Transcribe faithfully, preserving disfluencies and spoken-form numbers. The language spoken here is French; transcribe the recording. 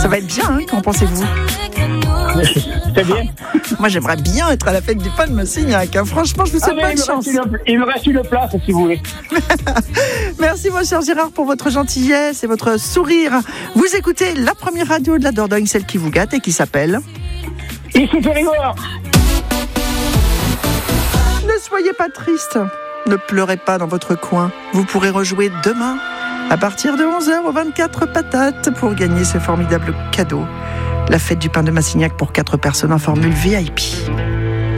va être bien, hein, qu'en pensez-vous? C'est bien. Moi, j'aimerais bien être à la fête du pain de Massignac. Hein. Franchement, je vous souhaite Ah, bonne il, me chance. reste une, il me reste une place, si vous voulez. Merci, mon cher Gérard, pour votre gentillesse et votre sourire. Vous écoutez la première radio de la Dordogne, celle qui vous gâte et qui s'appelle... Ici, Périgord. Ne soyez pas triste. Ne pleurez pas dans votre coin. Vous pourrez rejouer demain à partir de onze heures au vingt-quatre Patates pour gagner ce formidable cadeau. La fête du pain de Massignac pour quatre personnes en formule V I P.